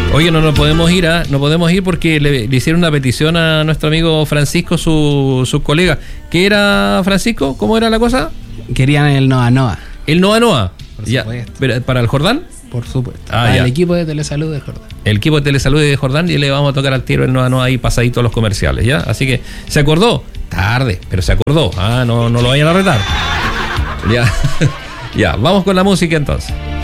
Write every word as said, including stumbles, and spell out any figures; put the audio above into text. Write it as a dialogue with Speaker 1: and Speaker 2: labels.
Speaker 1: Oye, no nos podemos ir, ¿eh? no podemos ir porque le, le hicieron una petición a nuestro amigo Francisco, su, su colega. ¿Qué era, Francisco? ¿Cómo era la cosa?
Speaker 2: Querían el Noa Noa.
Speaker 1: El Noa Noa.
Speaker 2: Por
Speaker 1: Ya.
Speaker 2: supuesto.
Speaker 1: ¿Pero para el Jordán?
Speaker 2: Por supuesto.
Speaker 1: Ah,
Speaker 2: Para
Speaker 1: ya.
Speaker 2: el equipo de Telesalud de Jordán.
Speaker 1: El equipo de Telesalud de Jordán, y le vamos a tocar al tiro el Noa Noa ahí pasadito a los comerciales, ¿ya? Así que, ¿se acordó? Tarde, pero se acordó. Ah, no, no lo vayan a retar. Ya. Ya, vamos con la música entonces.